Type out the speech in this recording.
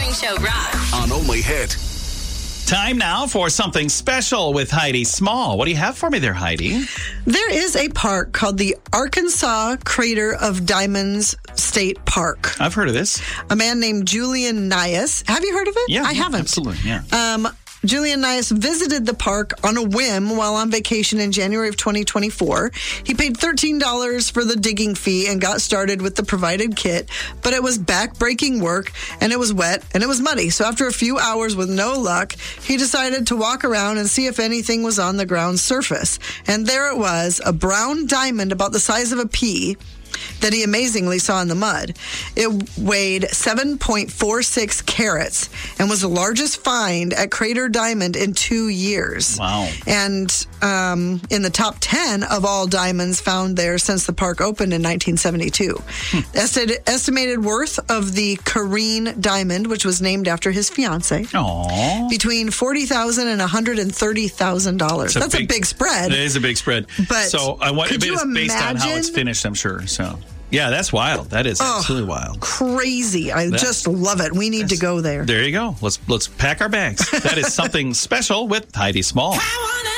Morning Show rocks. On Only Hit. Time now for something special with Heidi Small. What do you have for me there, Heidi? There is a park called the Arkansas Crater of Diamonds State Park. I've heard of this. A man named Julian Nias. Have you heard of it? Yeah, I haven't. Absolutely, yeah. Julian Nias visited the park on a whim while on vacation in January of 2024. He paid $13 for the digging fee and got started with the provided kit, but it was back-breaking work, and it was wet, and it was muddy. So after a few hours with no luck, he decided to walk around and see if anything was on the ground surface. And there it was, a brown diamond about the size of a pea that he amazingly saw in the mud. It weighed 7.46 carats and was the largest find at Crater Diamond in 2 years. Wow. And in the top 10 of all diamonds found there since the park opened in 1972. Estimated worth of the Kareen diamond, which was named after his fiancée, between $40,000 and $130,000. That's a big spread. It is a big spread. But so I want could you it's based on how it's imagine? finished, I'm sure. So yeah, that's wild. That is absolutely wild. Crazy. I just love it. We need to go there. There you go. Let's pack our bags. That is something special with Heidi Small.